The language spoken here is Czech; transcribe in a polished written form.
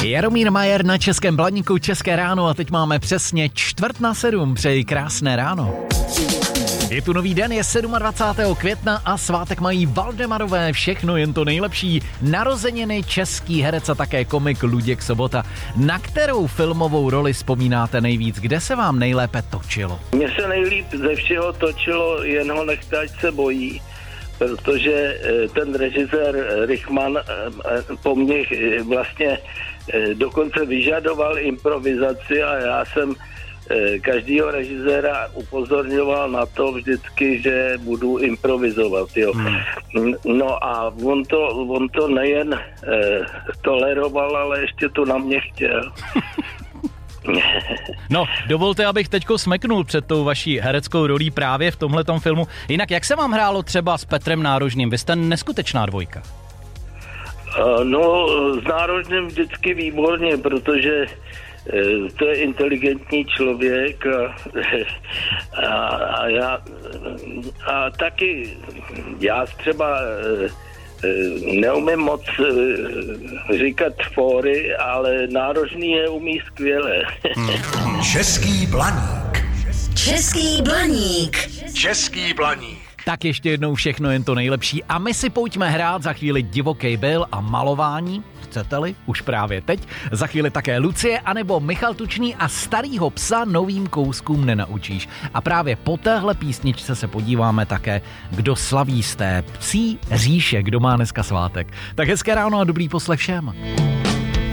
Jaromír Majer na Českém Blaníku, České ráno a teď máme přesně 6:45. Přeji krásné ráno. Je tu nový den, je 27. května a svátek mají Valdemarové, všechno jen to nejlepší. Narozeniny český herec a také komik Luděk Sobota. Na kterou filmovou roli vzpomínáte nejvíc? Kde se vám nejlépe točilo? Mně se nejlíp ze všeho točilo Jen ho nechte, ať se bojí, protože ten režisér Rychman po mně vlastně dokonce vyžadoval improvizaci a já jsem každýho režiséra upozorňoval na to vždycky, že budu improvizovat, jo. No a on to nejen toleroval, ale ještě to na mě chtěl. No, dovolte, abych teďko smeknul před tou vaší hereckou rolí právě v tomhletom filmu. Jinak, jak se vám hrálo třeba s Petrem Nárožným? Vy jste neskutečná dvojka. No, s Nárožným vždycky výborně, protože to je inteligentní člověk a taky já třeba neumím moc říkat fóry, ale Nárožný je umí skvěle. Český Blaník. Český Blaník. Český Blaník. Tak ještě jednou všechno jen to nejlepší a my si pojďme hrát za chvíli Divoký Bill a malování. Chcete-li? Už právě teď. Za chvíli také Lucie anebo Michal Tučný a Starýho psa novým kouskům nenaučíš. A právě po téhle písničce se podíváme také, kdo slaví z té psí říše, kdo má dneska svátek. Tak hezké ráno a dobrý poslech všem.